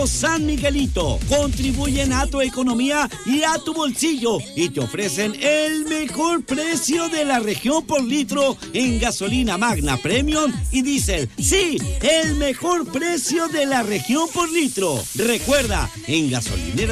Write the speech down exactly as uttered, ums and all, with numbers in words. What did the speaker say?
Los San Miguelito contribuyen a tu economía y a tu bolsillo y te ofrecen el mejor precio de la región por litro en gasolina Magna Premium y diésel. Sí, el mejor precio de la región por litro. Recuerda, en gasolinera